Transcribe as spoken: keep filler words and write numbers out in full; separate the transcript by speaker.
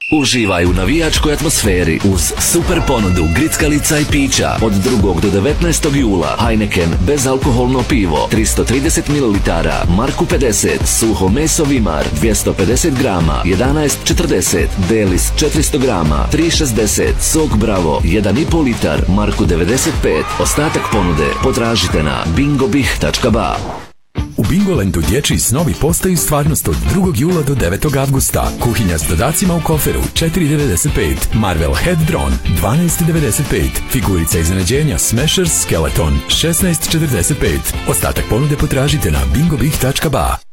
Speaker 1: Uživaj u navijačkoj atmosferi uz super ponudu grickalica i pića od drugog do devetnaestog jula. Heineken bezalkoholno pivo tristo trideset mililitara, Marku pedeset, suho meso Vimar dvjesto pedeset grama, jedanaest četrdeset, Delis četiristo grama, tri šezdeset, sok Bravo jedan i pol litar, Marku devedeset pet. Ostatak ponude potražite na bingobih tačka ba.
Speaker 2: U Bingolandu dječji snovi postaju stvarnost od drugog jula do devetog avgusta. Kuhinja s dodacima u koferu četiri devedeset pet, Marvel Head Drone dvanaest devedeset pet, figurica iznenađenja Smashers Skeleton šesnaest četrdeset pet. Ostatak ponude potražite na bingobih tačka ba.